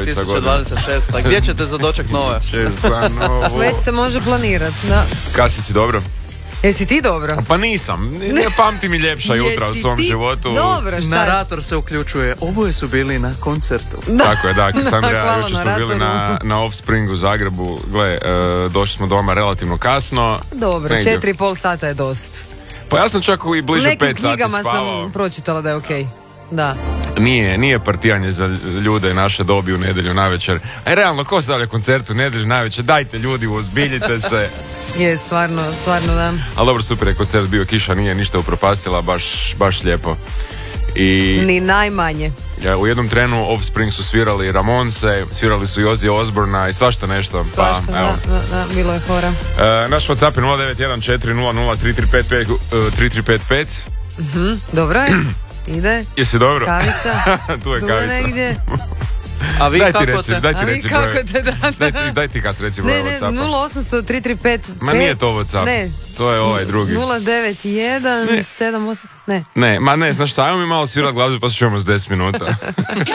polovica godine. 2026. Gdje ćete za doček nove? Već se može planirati, da. Kasi si dobro? Jesi ti dobro? Pa nisam, ne pamtim i ljepša jutra u svom životu. Dobro, šta? Narator se uključuje, oboje su bili na koncertu. Da. Tako je, da, Kassandra, jučer smo naratoru. bili na Offspring u Zagrebu. Gle, došli smo doma relativno kasno. Dobro, Negdje. 4,5 sata je dost. Pa ja sam čak i U bliže 5 nekim sati knjigama spavao. sam pročitala da je okej. Da. Nije partijanje za ljude naše dobi u nedjelju navečer. A realno, ko stavlja koncert u nedjelju navečer? Dajte ljudi, uozbiljite se. Je, stvarno da. Ali dobro, super je koncert bio, kiša nije ništa upropastila, baš lijepo. I Ni najmanje. u jednom trenu Offspring su svirali Ramonse, svirali su i Ozzy Osbourna i svašta nešto. Svašta, da, bilo je fora. Naš WhatsApp je 0914003355. Dobro je. Ide. Jesi dobro? Kavica. Tu je Tu kavica. negdje. A vi Daj ti kako reci, te? daj ti A vi reci kako broj. te da? Daj ti kas reci broj Ne, WhatsAppa. 0800 335. Ma nije to WhatsApp. Ne. To je ovaj drugi. 091 78. Ne. Ne, znaš šta, ajmo mi malo svirati glazbu pa se čujemo s 10 minuta.